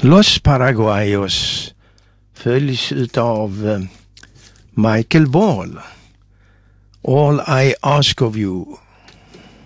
Los Paraguayos följs utav Michael Ball. All I ask of you.